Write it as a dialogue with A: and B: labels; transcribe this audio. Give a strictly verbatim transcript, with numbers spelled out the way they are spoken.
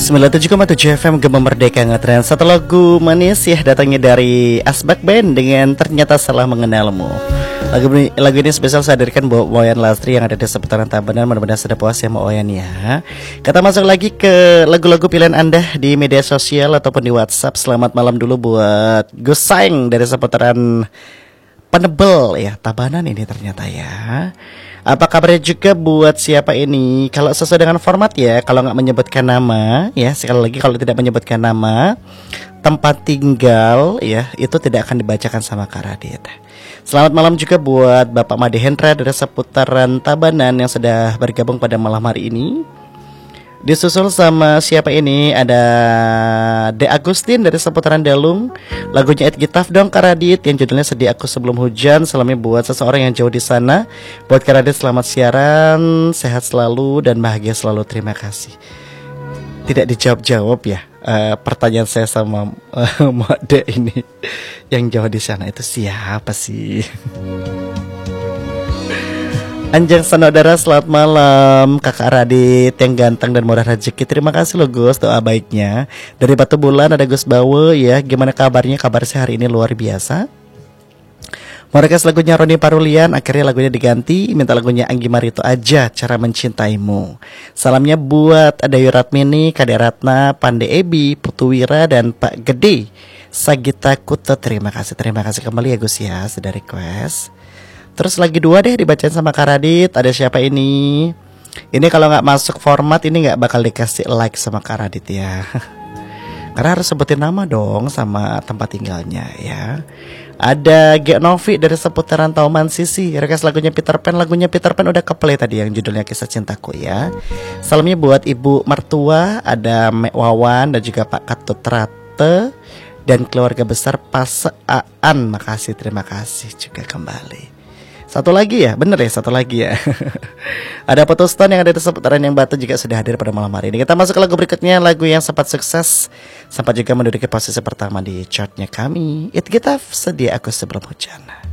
A: sembilan puluh tujuh koma tujuh F M Gema Merdeka ngetren. Satu lagu manis ya datangnya dari Asbak Band dengan Ternyata Salah Mengenalmu. Lagu ini, lagu ini spesial saya hadirkan buat Wayan Lastri yang ada di seputaran Tabanan. Mudah-mudahan sudah puas ya mau Wayan ya. Kita masuk lagi ke lagu-lagu pilihan Anda di media sosial ataupun di WhatsApp. Selamat malam dulu buat Gus Saing dari seputaran Penebel ya, Tabanan ini ternyata ya. Apa kabarnya juga buat siapa ini? Kalau sesuai dengan format ya, kalau nggak menyebutkan nama ya, sekali lagi kalau tidak menyebutkan nama, tempat tinggal ya, itu tidak akan dibacakan sama Kak Radit. Selamat malam juga buat Bapak Made Hendra dari seputaran Tabanan yang sudah bergabung pada malam hari ini. Disusul sama siapa ini? Ada De Agustin dari seputaran Dalung. Lagunya Ed Gitaf dong Kak Radit, yang judulnya Sedih Aku Sebelum Hujan. Salamnya buat seseorang yang jauh di sana. Buat Kak Radit selamat siaran, sehat selalu dan bahagia selalu. Terima kasih. Tidak dijawab-jawab ya uh, pertanyaan saya sama uh, Made ini. Yang jauh di sana itu siapa sih? Anjang Sanodara, selamat malam Kakak Radit yang ganteng dan murah rezeki. Terima kasih loh Gus, doa baiknya. Dari Batu Bulan ada Gus Bawe ya. Gimana kabarnya? Kabar saya hari ini luar biasa. Mau request lagunya Roni Parulian, akhirnya lagunya diganti. Minta lagunya Anggi Marito aja, Cara Mencintaimu. Salamnya buat Adayu Ratmini, Kade Ratna, Pande Ebi, Putu Wira, dan Pak Gede Sagita Kuto. Terima kasih, terima kasih kembali ya Gus ya, sudah request. Terus lagi dua deh dibacain sama Kak Radit. Ada siapa ini? Ini kalau nggak masuk format ini nggak bakal dikasih like sama Kak Radit ya. Karena harus sebutin nama dong sama tempat tinggalnya ya. Ada G Novi dari seputaran Tauman Sisi. Request lagunya Peter Pan. Lagunya Peter Pan udah keplay tadi yang judulnya Kisah Cintaku ya. Salamnya buat Ibu Mertua, ada Mek Wawan dan juga Pak Katut Rate dan keluarga besar Pasaan. Makasih, terima kasih juga kembali. Satu lagi ya, bener ya, satu lagi ya. Ada Potoston yang ada di seputaran yang Batu juga sudah hadir pada malam hari ini. Kita masuk ke lagu berikutnya, lagu yang sempat sukses, sempat juga menduduki posisi pertama di chartnya kami. It Gitaf, Sedih Aku Sebelum Hujan.